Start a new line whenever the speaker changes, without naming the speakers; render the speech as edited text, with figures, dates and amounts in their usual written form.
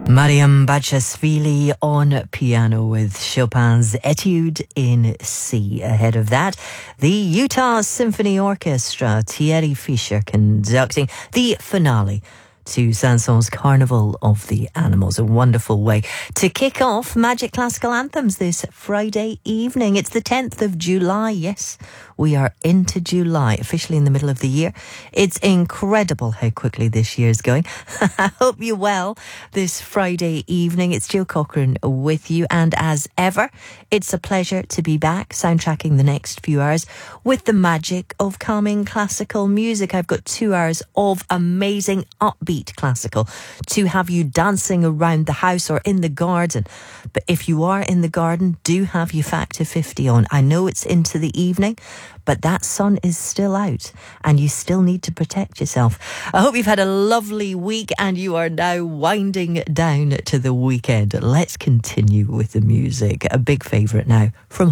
Mariam Bachashvili on piano with Chopin's Etude in C. Ahead of that, the Utah Symphony Orchestra, Thierry Fischer conducting the finale to Saint-Saëns' Carnival of the Animals. A wonderful way to kick off Magic Classical Anthems this Friday evening. It's the 10th of July. Yes, we are into July, officially in the middle of the year. It's incredible how quickly this year is going. I hope you're well this Friday evening. It's Jill Cochran with you, and as ever, it's a pleasure to be back soundtracking the next few hours with the magic of calming classical music. I've got 2 hours of amazing upbeat classical to have you dancing around the house or in the garden. But if you are in the garden, do have your Factor 50 on. I know it's into the evening, but that sun is still out and you still need to protect yourself. I hope you've had a lovely week and you are now winding down to the weekend. Let's continue with the music. A big favourite now from